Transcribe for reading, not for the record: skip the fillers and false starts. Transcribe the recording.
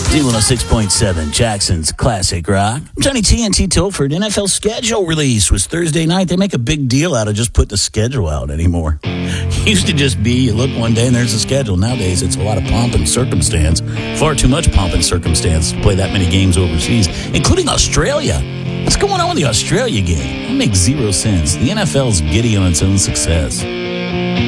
Z106.7, Jackson's Classic Rock. Tony TNT Tilford, NFL schedule release was Thursday night. They make a big deal out of just put the schedule out anymore. Used to just be, you look one day and there's the schedule. Nowadays, it's a lot of pomp and circumstance. Far too much pomp and circumstance to play that many games overseas, including Australia. What's going on with the Australia game? That makes zero sense. The NFL's giddy on its own success.